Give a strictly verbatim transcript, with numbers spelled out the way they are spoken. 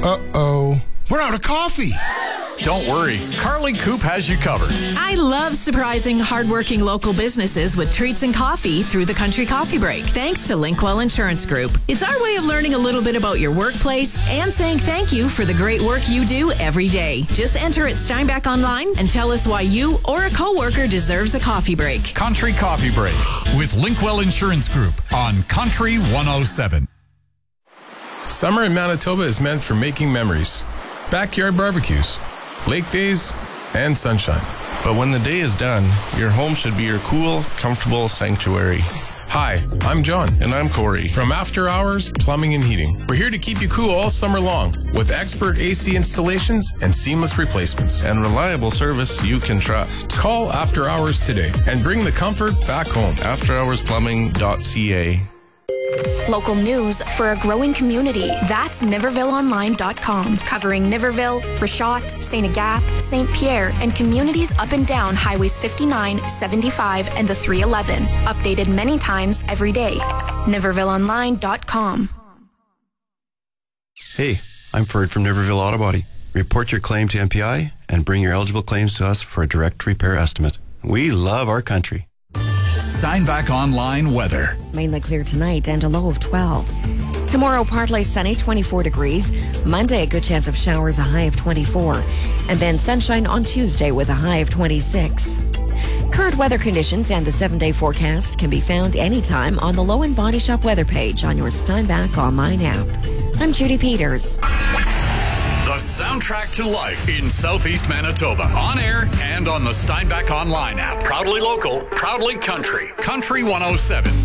Uh-oh. We're out of coffee. Don't worry, Carly Coop has you covered. I love surprising hardworking local businesses with treats and coffee through the Country Coffee Break, thanks to Linkwell Insurance Group. It's our way of learning a little bit about your workplace and saying thank you for the great work you do every day. Just enter at Steinbach Online and tell us why you or a coworker deserves a coffee break. Country Coffee Break with Linkwell Insurance Group on Country one oh seven. Summer in Manitoba is meant for making memories. Backyard barbecues, lake days, and sunshine. But when the day is done, your home should be your cool, comfortable sanctuary. Hi, I'm John. And I'm Corey. From After Hours Plumbing and Heating. We're here to keep you cool all summer long with expert A C installations and seamless replacements. And reliable service you can trust. Call After Hours today and bring the comfort back home. after hours plumbing dot c a. Local news for a growing community. That's Niverville Online dot com. Covering Niverville, Rashot, Saint Agathe, Saint Pierre, and communities up and down Highways fifty-nine, seventy-five, and the three eleven. Updated many times every day. Niverville Online dot com. Hey, I'm Ferd from Niverville Auto Body. Report your claim to M P I and bring your eligible claims to us for a direct repair estimate. We love our country. Steinbach Online weather. Mainly clear tonight and a low of twelve. Tomorrow, partly sunny, twenty-four degrees. Monday, a good chance of showers, a high of twenty-four. And then sunshine on Tuesday with a high of twenty-six. Current weather conditions and the seven-day forecast can be found anytime on the Low and Body Shop weather page on your Steinbach Online app. I'm Judy Peters. The soundtrack to life in Southeast Manitoba. On air and on the Steinbach Online app. Proudly local, proudly country. Country one oh seven.